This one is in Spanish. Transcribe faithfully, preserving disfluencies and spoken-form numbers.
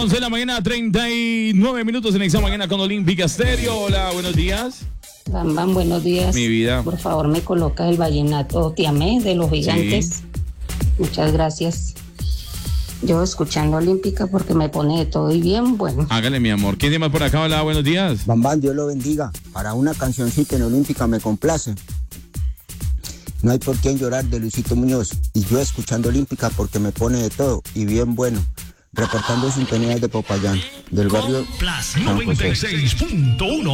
once de la mañana, treinta y nueve minutos en esta mañana con Olímpica Estéreo. Hola, buenos días. Bam, bam, buenos días. Mi vida. Por favor, me colocas el vallenato Te Amé de Los Gigantes. Sí. Muchas gracias. Yo escuchando Olímpica porque me pone de todo y bien bueno. Hágale, mi amor. ¿Quién más por acá? Hola, buenos días. Bam, bam, Dios lo bendiga. Para una cancioncita en Olímpica me complace. No hay por quién llorar de Luisito Muñoz. Y yo escuchando Olímpica porque me pone de todo y bien bueno. Reportando sintonías de Popayán, del barrio noventa y seis punto uno.